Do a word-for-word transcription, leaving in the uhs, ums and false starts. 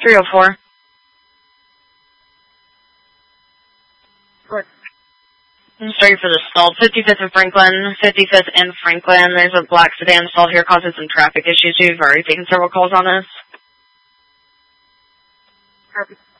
three oh four. What? I'm sorry for the stall. fifty-fifth and Franklin. fifty-fifth and Franklin. There's a black sedan stalled here causing some traffic issues. We've already taken several calls on this. Copy.